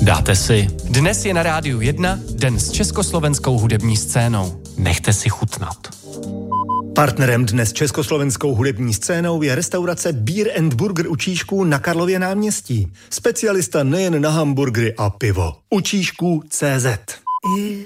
Dáte si. Dnes je na Rádiu 1 den s československou hudební scénou. Nechte si chutnat. Partnerem dnes československou hudební scénou je restaurace Beer and Burger u Číšků na Karlově náměstí. Specialista nejen na hamburgery a pivo. U Číšků CZ.